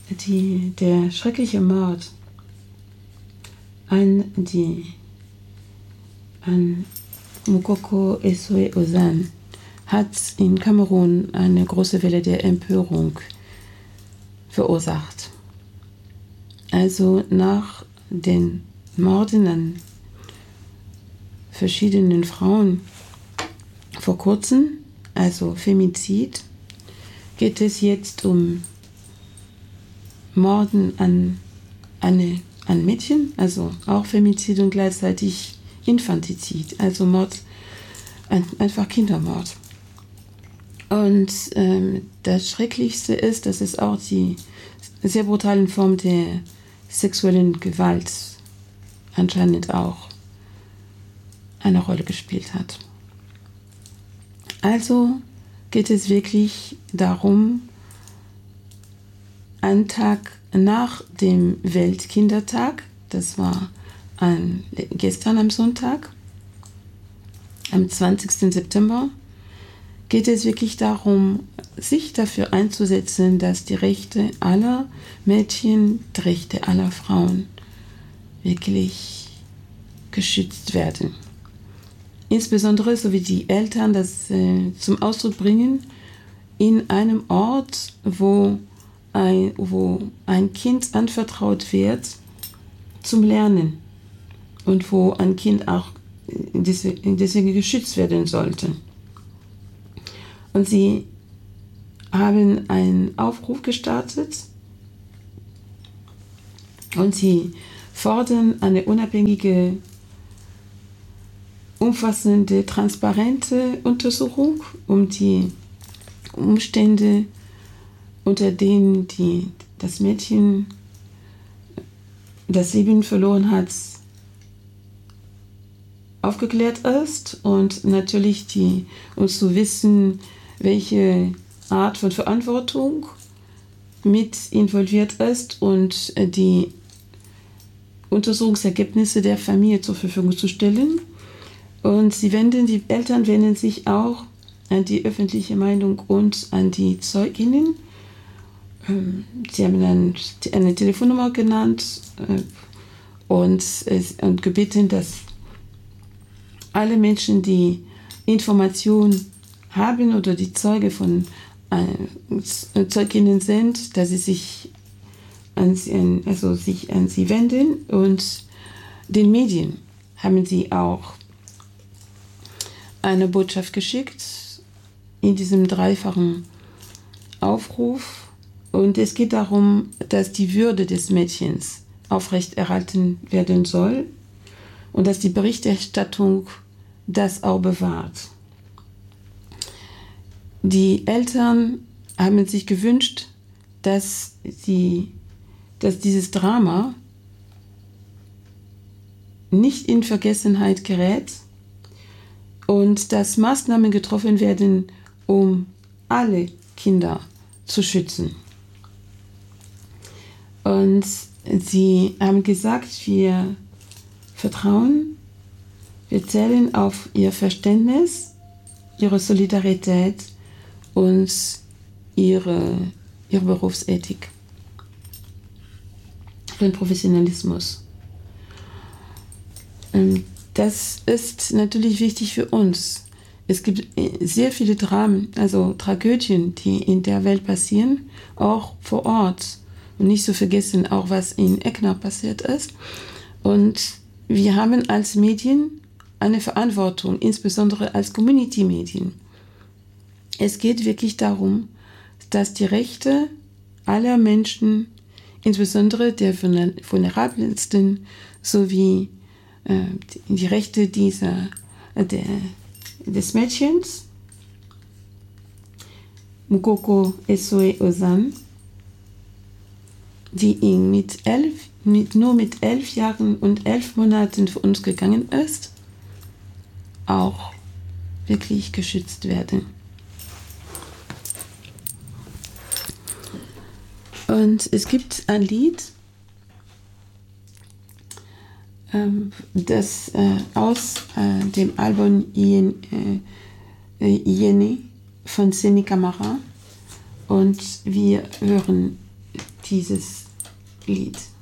der schreckliche Mord an Mokoko Esoe Ozan hat in Kamerun eine große Welle der Empörung verursacht. Also nach den Morden an verschiedenen Frauen vor kurzem, also Femizid, geht es jetzt um Morden an Mädchen, also auch Femizid und gleichzeitig Infantizid, also Mord, einfach Kindermord. Und das Schrecklichste ist, dass es auch die sehr brutalen Form der sexuellen Gewalt anscheinend auch eine Rolle gespielt hat. Also geht es wirklich darum, einen Tag nach dem Weltkindertag, das war gestern am Sonntag, am 20. September, geht es wirklich darum, sich dafür einzusetzen, dass die Rechte aller Mädchen, die Rechte aller Frauen wirklich geschützt werden. Insbesondere, so wie die Eltern das zum Ausdruck bringen, in einem Ort, wo ein Kind anvertraut wird zum Lernen und wo ein Kind auch deswegen geschützt werden sollte. Und sie haben einen Aufruf gestartet und sie fordern eine unabhängige, umfassende, transparente Untersuchung, um die Umstände, unter denen das Mädchen das Leben verloren hat, aufgeklärt ist und natürlich um zu wissen, welche Art von Verantwortung mit involviert ist und die Untersuchungsergebnisse der Familie zur Verfügung zu stellen. Und die Eltern wenden sich auch an die öffentliche Meinung und an die Zeuginnen. Sie haben dann eine Telefonnummer genannt und gebeten, dass alle Menschen, die Informationen haben oder die Zeuge von Zeuginnen sind, dass sie sich an sie wenden. Und den Medien haben sie auch eine Botschaft geschickt in diesem dreifachen Aufruf. Und es geht darum, dass die Würde des Mädchens aufrechterhalten werden soll und dass die Berichterstattung das auch bewahrt. Die Eltern haben sich gewünscht, dass dieses Drama nicht in Vergessenheit gerät und dass Maßnahmen getroffen werden, um alle Kinder zu schützen. Und sie haben gesagt, wir vertrauen, wir zählen auf ihr Verständnis, ihre Solidarität und ihre Berufsethik, ihren Professionalismus. Das ist natürlich wichtig für uns. Es gibt sehr viele Dramen, also Tragödien, die in der Welt passieren, auch vor Ort. Und nicht zu vergessen, auch was in Ecknau passiert ist. Und wir haben als Medien eine Verantwortung, insbesondere als Community-Medien. Es geht wirklich darum, dass die Rechte aller Menschen, insbesondere der vulnerabelsten, sowie die Rechte des Mädchens, Mokoko Esoe Ozan, die nur mit 11 Jahren und 11 Monaten für uns gegangen ist, auch wirklich geschützt werden. Und es gibt ein Lied, das aus dem Album Iene von Seni Camara, und wir hören dieses Lied.